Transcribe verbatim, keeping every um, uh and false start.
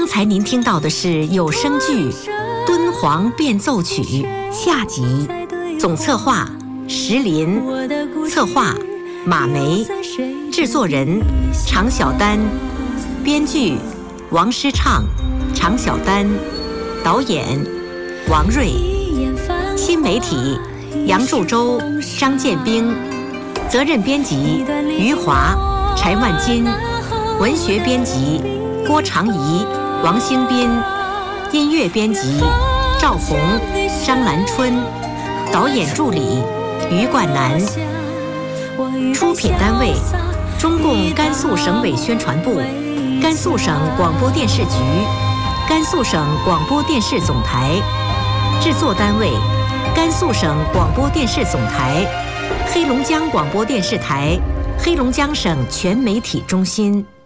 刚才您听到的是有声剧《敦煌变奏曲》下集，总策划石林，策划马梅，制作人常小丹，编剧王诗畅、常小丹，导演王瑞，新媒体杨祝洲、张建兵，责任编辑余华、柴万金，文学编辑郭长怡、王兴斌，音乐编辑赵红、张兰春，导演助理于冠南，出品单位中共甘肃省委宣传部、甘肃省广播电视局、甘肃省广播电视总台，制作单位甘肃省广播电视总台、黑龙江广播电视台、黑龙江省全媒体中心。